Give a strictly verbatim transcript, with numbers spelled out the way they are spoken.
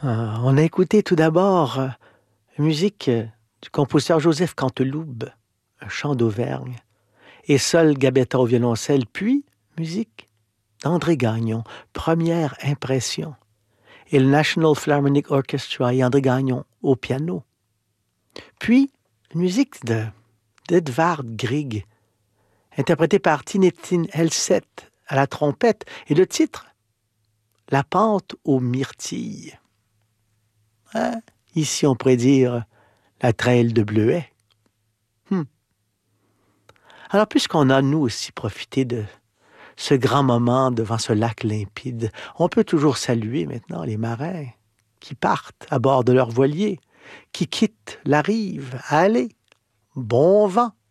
Euh, on a écouté tout d'abord euh, la musique euh, du compositeur Joseph Canteloube, un chant d'Auvergne, et Sol Gabetta au violoncelle, puis musique d'André Gagnon, Première impression, et le National Philharmonic Orchestra et André Gagnon au piano. Puis une musique de, d'Edvard Grieg, interprétée par Tintin Helset à la trompette, et le titre La pente aux myrtilles. Hein? Ici, on pourrait dire la traîne de bleuets. Hmm. Alors, puisqu'on a, nous aussi, profité de ce grand moment devant ce lac limpide, on peut toujours saluer maintenant les marins qui partent à bord de leur voilier, qui quittent la rive à aller. Bon vent!